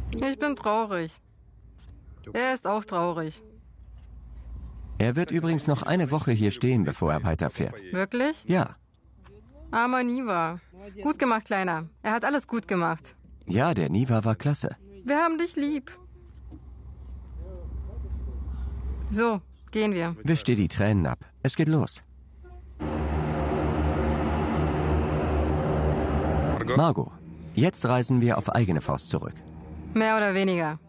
Ich bin traurig. Er ist auch traurig. Er wird übrigens noch eine Woche hier stehen, bevor er weiterfährt. Wirklich? Ja. Armer Niva. Gut gemacht, Kleiner. Er hat alles gut gemacht. Ja, der Niva war klasse. Wir haben dich lieb. So, gehen wir. Wisch dir die Tränen ab. Es geht los. Margot, jetzt reisen wir auf eigene Faust zurück. Mehr oder weniger.